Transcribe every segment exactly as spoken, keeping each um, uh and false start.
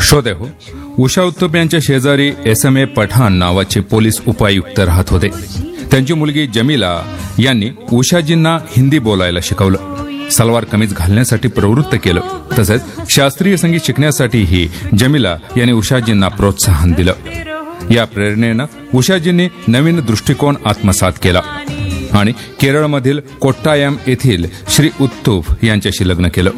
श्रोते हो, उषा उत्तुप यांच्या शेजारी एस एम ए पठाण नावाचे पोलीस उपायुक्त राहत होते. त्यांची मुलगी जमीला यांनी उषाजींना हिंदी बोलायला शिकवलं, सलवार कमीज घालण्यासाठी प्रवृत्त केलं. तसेच शास्त्रीय संगीत शिकण्यासाठीही जमीला यांनी उषाजींना प्रोत्साहन दिलं. या प्रेरणेनं उषाजींनी नवीन दृष्टिकोन आत्मसात केला आणि केरळमधील कोट्टायम येथील श्री उत्तुप यांच्याशी लग्न केलं.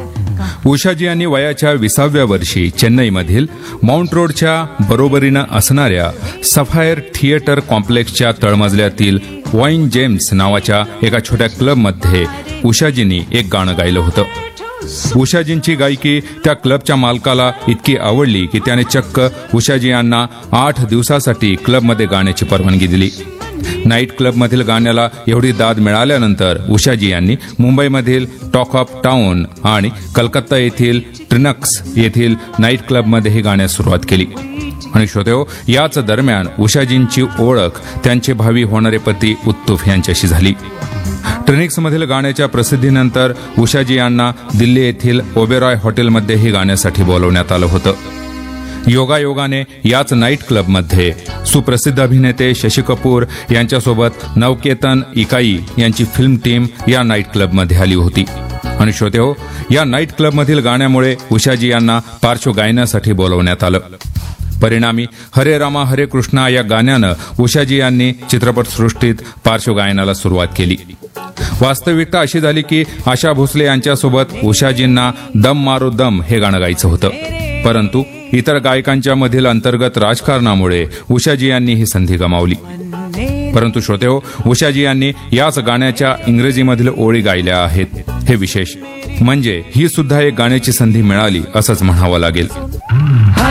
उषाजी यांनी वयाच्या विसाव्या वर्षी चेन्नईमधील माउंट रोडच्या बरोबरीनं असणाऱ्या सफायर थिएटर कॉम्प्लेक्सच्या तळमजल्यातील वाईन जेम्स नावाच्या एका छोट्या क्लबमध्ये उषाजींनी एक गाणं गायलं होतं. उषाजींची गायकी त्या क्लबच्या मालकाला इतकी आवडली की त्याने चक्क उषाजी यांना आठ दिवसासाठी क्लबमध्ये गाण्याची परवानगी दिली. नाईट क्लबमधील गाण्याला एवढी दाद मिळाल्यानंतर उषाजी यांनी मुंबईमधील टॉक ऑफ टाउन आणि कलकत्ता येथील ट्रिनक्स येथील नाईट क्लबमध्येही गाण्यास सुरुवात केली. आणि श्रोतेहो, याच दरम्यान उषाजींची ओळख त्यांचे भावी होणारे पती उत्तुप यांच्याशी झाली. ट्रिनिक्समधील गाण्याच्या प्रसिद्धीनंतर उषाजी यांना दिल्ली येथील ओबेरॉय हॉटेलमध्येही गाण्यासाठी बोलवण्यात आलं होतं. योगायोगाने याच नाईट क्लबमध्ये सुप्रसिद्ध अभिनेते शशी कपूर यांच्यासोबत नवकेतन इकाई यांची फिल्म टीम या नाईट क्लबमध्ये आली होती. आणि श्रोतेहो, या नाईट क्लबमधील गाण्यामुळे उषाजी यांना पार्श्वगायनासाठी बोलवण्यात आलं. परिणामी हरे रामा हरे कृष्णा या गाण्यानं उषाजी यांनी चित्रपटसृष्टीत पार्श्वगायनाला सुरुवात केली. वास्तविकता अशी झाली की आशा भोसले यांच्यासोबत उषाजींना दम मारो दम हे गाणं गायचं होतं. परंतु इतर गायकांच्या मधील अंतर्गत राजकारणामुळे उषाजी यांनी ही संधी गमावली. परंतु श्रोतेहो, उषाजी यांनी याच गाण्याच्या इंग्रजीमधील ओळी गायल्या आहेत. हे विशेष म्हणजे ही सुद्धा एक गाण्याची संधी मिळाली असंच म्हणावं लागेल.